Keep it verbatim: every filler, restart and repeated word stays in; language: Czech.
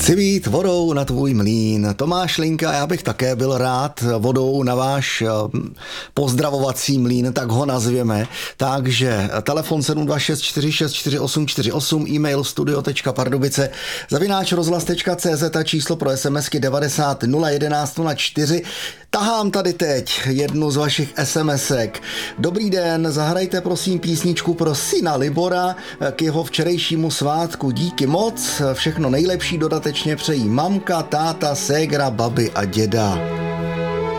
Chci být vodou na tvůj mlýn. Tomáš Linka, já bych také byl rád vodou na váš pozdravovací mlýn, tak ho nazvěme. Takže telefon sedm dva šest čtyři šest čtyři osm čtyři osm, e-mail studio tečka pardubice zavináč rozhlas tečka cé zet a číslo pro SMSky devadesát nula jedenáct nula čtyři. Tahám tady teď jednu z vašich SMSek. Dobrý den, zahrajte prosím písničku pro syna Libora k jeho včerejšímu svátku. Díky moc, všechno nejlepší dodatečně přejí mamka, táta, ségra, babi a děda.